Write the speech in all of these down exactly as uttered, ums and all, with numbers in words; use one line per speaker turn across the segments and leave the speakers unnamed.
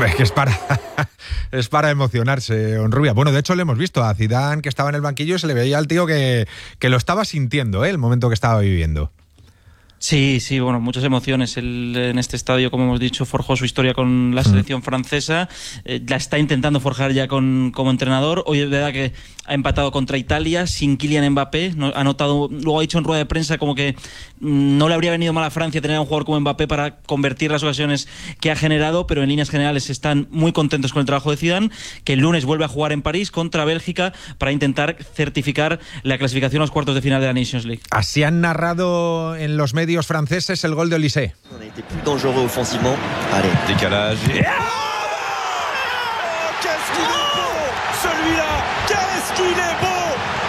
Es que es para, es para emocionarse, Honrubia. Bueno, de hecho le hemos visto a Zidane, que estaba en el banquillo, y se le veía al tío que, que lo estaba sintiendo, ¿eh? El momento que estaba viviendo.
Sí, sí, bueno, muchas emociones. Él en este estadio, como hemos dicho, forjó su historia con la selección francesa, eh, la está intentando forjar ya con, como entrenador. Hoy es verdad que ha empatado contra Italia sin Kylian Mbappé. No, ha notado, luego ha dicho en rueda de prensa como que mmm, no le habría venido mal a Francia tener a un jugador como Mbappé para convertir las ocasiones que ha generado, pero en líneas generales están muy contentos con el trabajo de Zidane, que el lunes vuelve a jugar en París contra Bélgica para intentar certificar la clasificación a los cuartos de final de la Nations League.
Así han narrado en los medios franceses el gol de Olysée.
On a été plus dangereux offensivement. Allez,
décalage. Et...
Oh, qu'est-ce qu'il est beau, celui-là. Qu'est-ce qu'il est beau.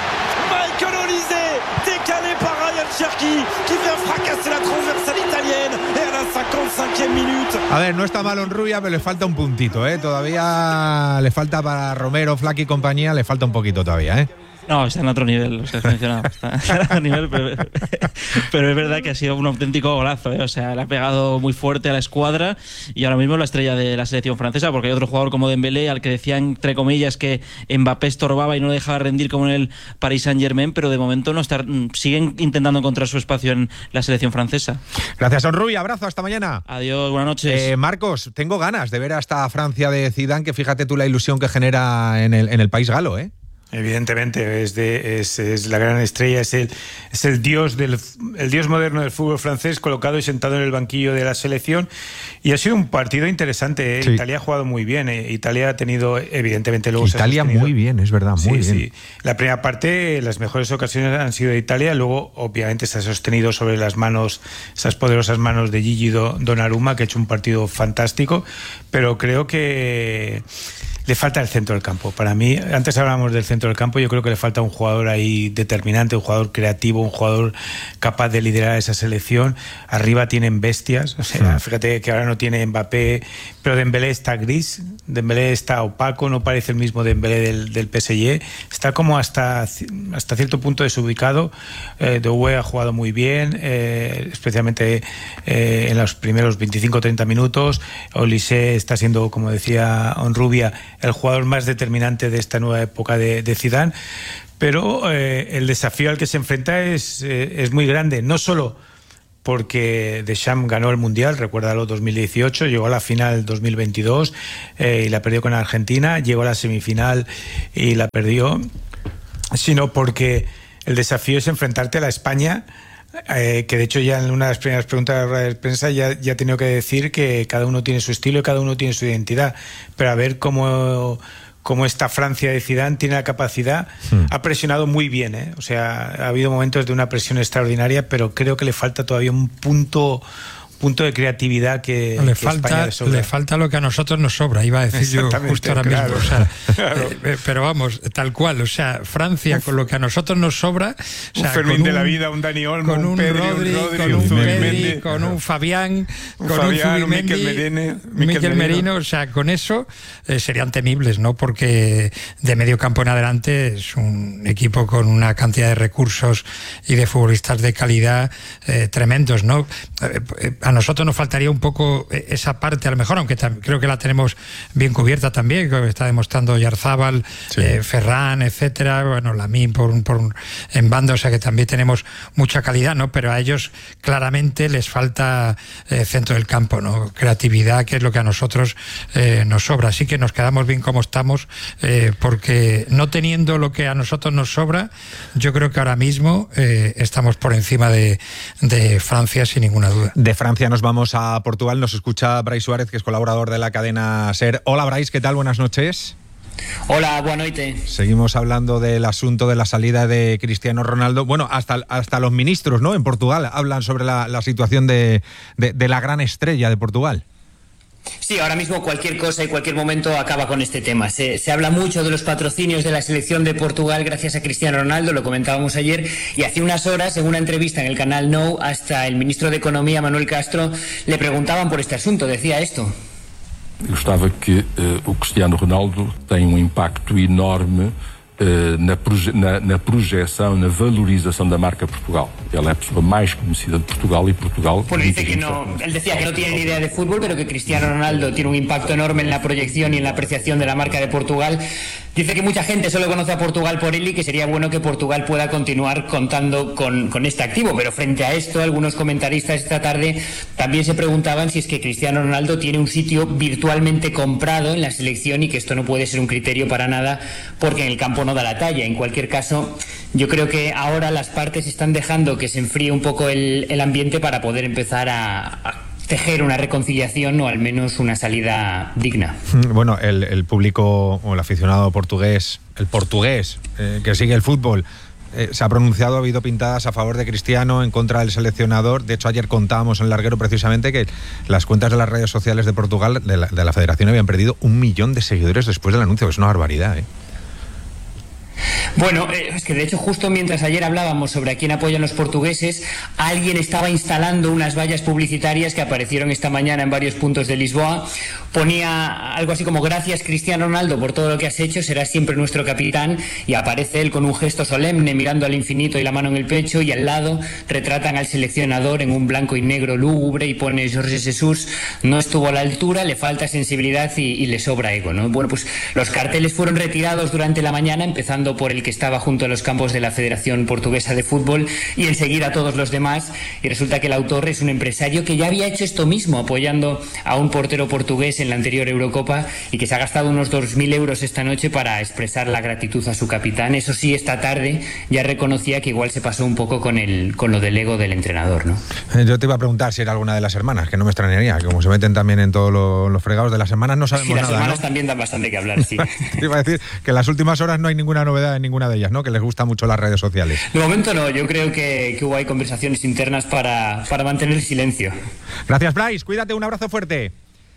Michael Olysée, décalé par Ryan Cherki, qui vient fracasser la transversale italienne. Et à la cinquante-cinquième minute.
A ver, no está mal Honrubia, pero le falta un puntito, ¿eh? Todavía le falta para Romero, Flack y compañía, le falta un poquito todavía, ¿eh?
No, está en otro nivel, o sea, has mencionado, está en otro nivel, pero, pero es verdad que ha sido un auténtico golazo, ¿eh? O sea, le ha pegado muy fuerte a la escuadra y ahora mismo es la estrella de la selección francesa, porque hay otro jugador como Dembélé, al que decían, entre comillas, que Mbappé estorbaba y no le dejaba rendir como en el Paris Saint-Germain, pero de momento no está, siguen intentando encontrar su espacio en la selección francesa.
Gracias, Honrubia, abrazo, hasta mañana.
Adiós, buenas noches.
Eh, Marcos, tengo ganas de ver a esta Francia de Zidane, que fíjate tú la ilusión que genera en el, en el país galo, ¿eh?
Evidentemente es, de, es, es la gran estrella, es el, es el dios del el dios moderno del fútbol francés, colocado y sentado en el banquillo de la selección, y ha sido un partido interesante, ¿eh? Sí. Italia ha jugado muy bien, ¿eh? Italia ha tenido, evidentemente, luego
Italia
se ha
muy bien, es verdad, muy
sí,
bien.
Sí. La primera parte, las mejores ocasiones han sido de Italia, luego obviamente se ha sostenido sobre las manos, esas poderosas manos de Gigi Donnarumma, que ha hecho un partido fantástico, pero creo que le falta el centro del campo. Para mí, antes hablábamos del centro del campo, yo creo que le falta un jugador ahí determinante, un jugador creativo, un jugador capaz de liderar esa selección. Arriba tienen bestias, o sea, fíjate que ahora no tiene Mbappé, pero Dembélé está gris, Dembélé está opaco, no parece el mismo Dembélé del, del P S G, está como hasta, hasta cierto punto desubicado. eh, Doué ha jugado muy bien, eh, especialmente eh, en los primeros veinticinco treinta minutos. Olysée está siendo, como decía Honrubia, el jugador más determinante de esta nueva época de, de Zidane, pero eh, el desafío al que se enfrenta es, eh, es muy grande, no solo porque Deschamps ganó el Mundial, recuérdalo, dos mil dieciocho, llegó a la final dos mil veintidós eh, y la perdió con Argentina, llegó a la semifinal y la perdió, sino porque el desafío es enfrentarte a la España, Eh, que de hecho ya en una de las primeras preguntas de prensa ya, ya ha tenido que decir que cada uno tiene su estilo y cada uno tiene su identidad, pero a ver cómo, cómo esta Francia de Zidane tiene la capacidad. Sí. Ha presionado muy bien, ¿eh? O sea, ha habido momentos de una presión extraordinaria, pero creo que le falta todavía un punto punto de creatividad que
le
que
falta le, le falta lo que a nosotros nos sobra, iba a decir yo justo ahora claro, mismo, o sea, claro. eh, pero vamos, tal cual, o sea, Francia Uf. con lo que a nosotros nos sobra, o sea,
un Fermín de la vida, un Dani Olmo,
con un, un Pedri, Rodri, un Rodri, con un, un Pedri, con un Fabián,
un
con
Fabián,
un Zubimendi,
un Medine,
Miquel Merino, o sea, con eso eh, serían temibles, ¿no? Porque de medio campo en adelante es un equipo con una cantidad de recursos y de futbolistas de calidad eh, tremendos, ¿no? Eh, eh, a nosotros nos faltaría un poco esa parte, a lo mejor, aunque tam- creo que la tenemos bien cubierta también, que está demostrando Yarzábal, sí. eh, Ferran, etcétera, bueno, Lamine por, por en banda, o sea que también tenemos mucha calidad, ¿no? Pero a ellos claramente les falta eh, centro del campo, ¿no? Creatividad, que es lo que a nosotros eh, nos sobra. Así que nos quedamos bien como estamos, eh, porque no teniendo lo que a nosotros nos sobra, yo creo que ahora mismo eh, estamos por encima de, de Francia, sin ninguna duda.
De Francia nos vamos a Portugal, nos escucha Brais Suárez, que es colaborador de la cadena SER. Hola Brais, ¿qué tal? Buenas noches.
Hola, buenas noches.
Seguimos hablando del asunto de la salida de Cristiano Ronaldo. Bueno, hasta, hasta los ministros, ¿no?, en Portugal hablan sobre la, la situación de, de, de la gran estrella de Portugal.
Sí, ahora mismo cualquier cosa y cualquier momento acaba con este tema. Se, se habla mucho de los patrocinios de la selección de Portugal gracias a Cristiano Ronaldo, lo comentábamos ayer, y hace unas horas, en una entrevista en el canal Nou, hasta el ministro de Economía, Manuel Castro, le preguntaban por este asunto, decía esto.
Eu gostava que uh, o Cristiano Ronaldo tem um impacto enorme
Uh, na, proje na, na projeção, na valorização da marca Portugal. Ela é a pessoa mais conhecida de Portugal y Portugal...
Bueno, dice que no, él decía que no tiene ni idea de fútbol, pero que Cristiano Ronaldo tiene un impacto enorme en la proyección y en la apreciación de la marca de Portugal. Dice que mucha gente solo conoce a Portugal por él y que sería bueno que Portugal pueda continuar contando con, con este activo. Pero frente a esto, algunos comentaristas esta tarde también se preguntaban si es que Cristiano Ronaldo tiene un sitio virtualmente comprado en la selección y que esto no puede ser un criterio para nada porque en el campo no da la talla. En cualquier caso, yo creo que ahora las partes están dejando que se enfríe un poco el, el ambiente para poder empezar a, a tejer una reconciliación o al menos una salida digna.
Bueno, el, el público o el aficionado portugués, el portugués eh, que sigue el fútbol, eh, se ha pronunciado, ha habido pintadas a favor de Cristiano, en contra del seleccionador. De hecho, ayer contábamos en Larguero precisamente que las cuentas de las redes sociales de Portugal, de la, de la Federación, habían perdido un millón de seguidores después del anuncio, que es una barbaridad, ¿eh?
Bueno, eh, es que de hecho justo mientras ayer hablábamos sobre a quién apoyan los portugueses, alguien estaba instalando unas vallas publicitarias que aparecieron esta mañana en varios puntos de Lisboa. Ponía algo así como: gracias Cristiano Ronaldo por todo lo que has hecho, serás siempre nuestro capitán, y aparece él con un gesto solemne mirando al infinito y la mano en el pecho, y al lado retratan al seleccionador en un blanco y negro lúgubre y pone: Jorge Jesús no estuvo a la altura, le falta sensibilidad y, y le sobra ego, ¿no? Bueno, pues los carteles fueron retirados durante la mañana, empezando por el que estaba junto a los campos de la Federación Portuguesa de Fútbol y enseguida todos los demás, y resulta que el autor es un empresario que ya había hecho esto mismo apoyando a un portero portugués en la anterior Eurocopa y que se ha gastado unos dos mil euros esta noche para expresar la gratitud a su capitán. Eso sí, esta tarde ya reconocía que igual se pasó un poco con, el, con lo del ego del entrenador, ¿no?
Yo te iba a preguntar si era alguna de las hermanas, que no me extrañaría, que como se meten también en todos los, los fregados de las hermanas, no sabemos
sí, las
nada,
hermanas
¿no?
también dan bastante que hablar, sí.
Te iba a decir que en las últimas horas no hay ninguna novedad en ninguna de ellas, ¿no? Que les gusta mucho las redes sociales.
De momento no, yo creo que, que hubo ahí conversaciones internas para, para mantener el silencio.
Gracias, Brais, cuídate, un abrazo fuerte.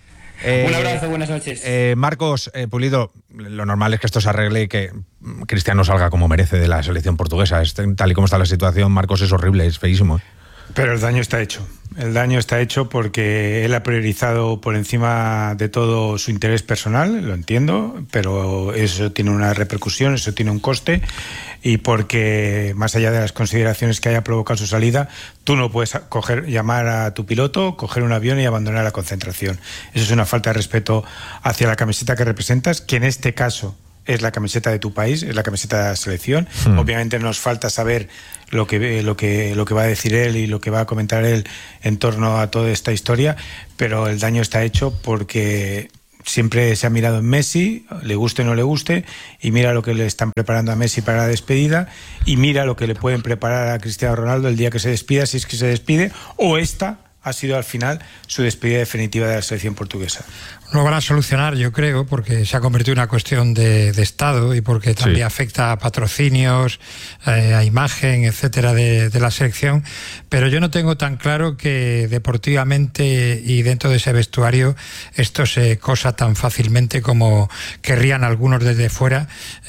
Eh,
un abrazo, buenas noches.
Eh, Marcos eh, Pulido, lo normal es que esto se arregle y que Cristiano salga como merece de la selección portuguesa. Este, tal y como está la situación, Marcos, es horrible, es feísimo.
Pero el daño está hecho. El daño está hecho porque él ha priorizado por encima de todo su interés personal, lo entiendo, pero eso tiene una repercusión, eso tiene un coste, y porque más allá de las consideraciones que haya provocado su salida, tú no puedes coger, llamar a tu piloto, coger un avión y abandonar la concentración. Eso es una falta de respeto hacia la camiseta que representas, que en este caso es la camiseta de tu país, es la camiseta de la selección. Hmm. Obviamente nos falta saber lo que, lo que, lo que va a decir él y lo que va a comentar él en torno a toda esta historia, pero el daño está hecho porque siempre se ha mirado en Messi, le guste o no le guste, y mira lo que le están preparando a Messi para la despedida, y mira lo que le pueden preparar a Cristiano Ronaldo el día que se despida, si es que se despide, o esta ha sido al final su despedida definitiva de la selección portuguesa.
Lo van a solucionar, yo creo, porque se ha convertido en una cuestión de, de Estado y porque también sí. afecta a patrocinios, eh, a imagen, etcétera, de, de la selección. Pero yo no tengo tan claro que deportivamente y dentro de ese vestuario esto se cosa tan fácilmente como querrían algunos desde fuera,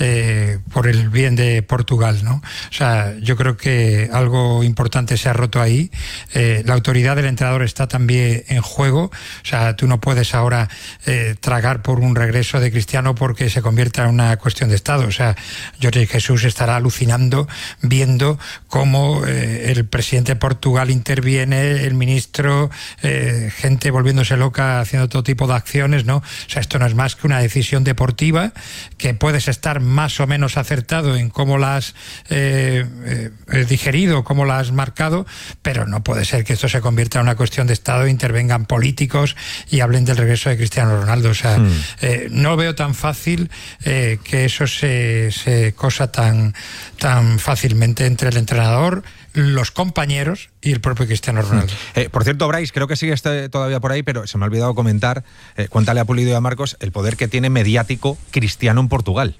eh, por el bien de Portugal, ¿no? O sea, yo creo que algo importante se ha roto ahí. Eh, la autoridad del entrenador está también en juego. O sea, tú no puedes ahora Eh, tragar por un regreso de Cristiano porque se convierta en una cuestión de Estado. O sea, Jorge Jesús estará alucinando viendo cómo eh, el presidente de Portugal interviene, el ministro, eh, gente volviéndose loca haciendo todo tipo de acciones, ¿no? O sea, esto no es más que una decisión deportiva que puedes estar más o menos acertado en cómo la has eh, eh, digerido, cómo la has marcado, pero no puede ser que esto se convierta en una cuestión de Estado, intervengan políticos y hablen del regreso de Cristiano Ronaldo. O sea, hmm. eh, no veo tan fácil eh, que eso se, se cosa tan, tan fácilmente entre el entrenador, los compañeros y el propio Cristiano Ronaldo.
Eh, por cierto, Brais, creo que sigue este todavía por ahí, pero se me ha olvidado comentar, eh, cuéntale a Pulido y a Marcos el poder que tiene mediático Cristiano en Portugal.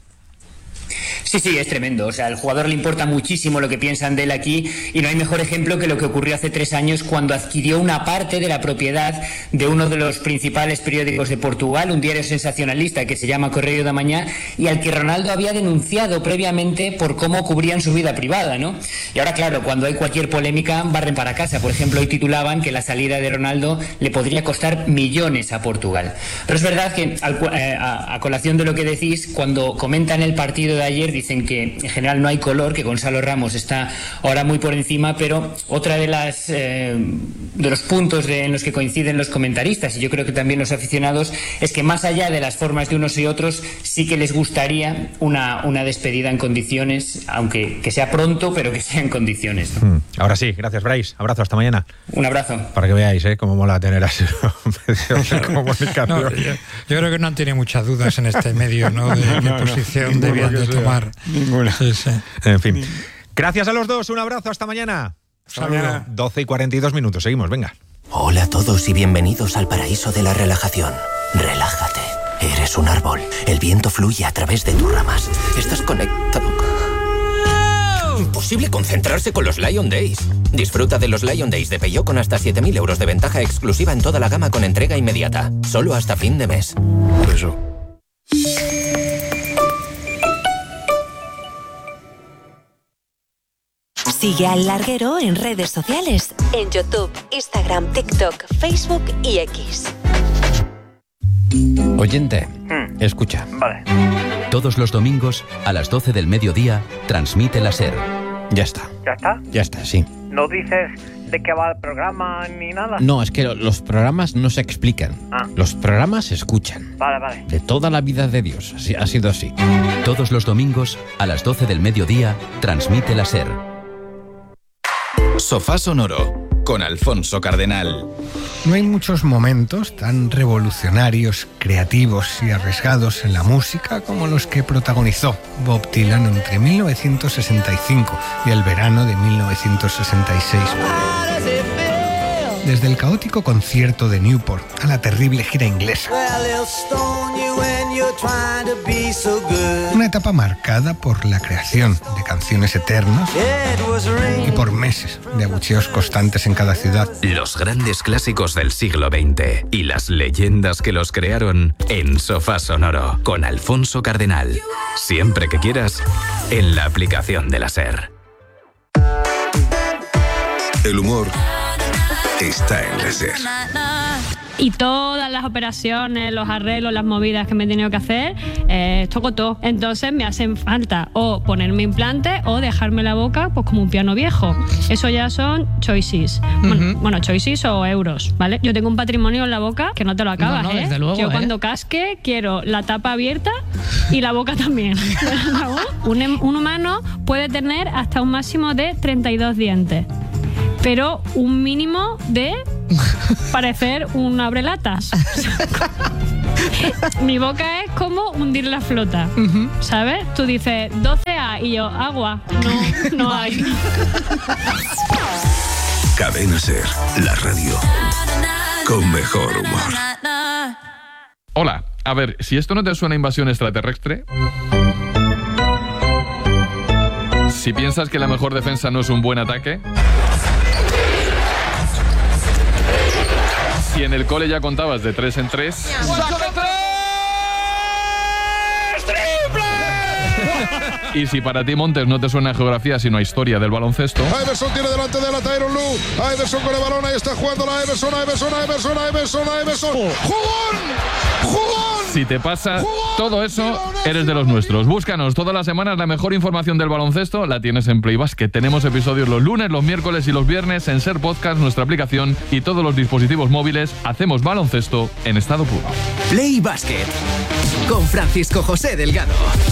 Sí, sí, es tremendo. O sea, al jugador le importa muchísimo lo que piensan de él aquí, y no hay mejor ejemplo que lo que ocurrió hace tres años cuando adquirió una parte de la propiedad de uno de los principales periódicos de Portugal, un diario sensacionalista que se llama Correio da Mañá, y al que Ronaldo había denunciado previamente por cómo cubrían su vida privada, ¿no? Y ahora, claro, cuando hay cualquier polémica, barren para casa. Por ejemplo, hoy titulaban que la salida de Ronaldo le podría costar millones a Portugal. Pero es verdad que, a, a colación de lo que decís, cuando comentan el partido de ayer, ayer, dicen que en general no hay color, que Gonzalo Ramos está ahora muy por encima, pero otra de las eh, de los puntos de, en los que coinciden los comentaristas y yo creo que también los aficionados es que más allá de las formas de unos y otros sí que les gustaría una, una despedida en condiciones, aunque que sea pronto, pero que sea en condiciones, ¿no?
Mm. Ahora sí, gracias Brais, abrazo, hasta mañana.
Un abrazo.
Para que veáis, ¿eh? Cómo mola tener así medios de comunicación.
No, yo, yo creo que no han tenido muchas dudas en este medio, ¿no? De qué no, posición no, debían de tomar.
Ninguna.
Sí, sí.
En fin. Gracias a los dos, un abrazo, hasta mañana.
Hasta mañana.
doce y cuarenta y dos minutos, seguimos, venga.
Hola a todos y bienvenidos al paraíso de la relajación. Relájate. Eres un árbol. El viento fluye a través de tus ramas. Estás conectado. Imposible concentrarse con los Lion Days. Disfruta de los Lion Days de Peugeot con hasta siete mil euros de ventaja exclusiva en toda la gama con entrega inmediata. Solo hasta fin de mes.
Eso.
Sigue al Larguero en redes sociales, en YouTube, Instagram, TikTok, Facebook y X.
Oyente, hmm. escucha.
Vale.
Todos los domingos, a las doce del mediodía, transmite la SER. Ya está.
¿Ya está?
Ya está, sí.
¿No dices de qué va el programa ni nada?
No, es que los programas no se explican.
Ah.
Los programas se escuchan.
Vale, vale.
De toda la vida de Dios. Así, ha sido así. Todos los domingos, a las doce del mediodía, transmite la SER.
Sofá Sonoro, con Alfonso Cardenal.
No hay muchos momentos tan revolucionarios, creativos y arriesgados en la música como los que protagonizó Bob Dylan entre mil novecientos sesenta y cinco y el verano de mil novecientos sesenta y seis. Desde el caótico concierto de Newport a la terrible gira inglesa. Una etapa marcada por la creación de canciones eternas y por meses de abucheos constantes en cada ciudad.
Los grandes clásicos del siglo veinte y las leyendas que los crearon en Sofá Sonoro con Alfonso Cardenal. Siempre que quieras, en la aplicación de la SER.
El humor está en la SER.
Y todas las operaciones, los arreglos, las movidas que me he tenido que hacer, eh, toco todo. Entonces me hacen falta o ponerme implante o dejarme la boca pues como un piano viejo. Eso ya son choices. Uh-huh. Bueno, bueno, choices o euros, ¿vale? Yo tengo un patrimonio en la boca que no te lo acabas, no, no,
desde
¿eh?
luego,
Yo
¿eh?
cuando casque quiero la tapa abierta y la boca también. un, un humano puede tener hasta un máximo de treinta y dos dientes. Pero un mínimo de parecer un abrelatas. Mi boca es como hundir la flota, uh-huh. ¿sabes? Tú dices doce A y yo, agua. No, no hay.
Cadena SER, la radio con mejor humor.
Hola, a ver, si esto no te suena a invasión extraterrestre... Si piensas que la mejor defensa no es un buen ataque... Si en el cole ya contabas de tres en tres... ¡Sácame tres! ¡Triple! Y si para ti, Montes, no te suena a geografía sino a historia del baloncesto...
Iverson tiene delante de la Tyronn Lue. Iverson con el balón, ahí está jugando la Iverson, Iverson, Iverson, Iverson, Iverson. ¡Jugón! ¡Jugón!
Si te pasa todo eso, eres de los nuestros. Búscanos todas las semanas la mejor información del baloncesto. La tienes en Play Basket. Tenemos episodios los lunes, los miércoles y los viernes en SER Podcast, nuestra aplicación y todos los dispositivos móviles. Hacemos baloncesto en estado puro.
Play Basket con Francisco José Delgado.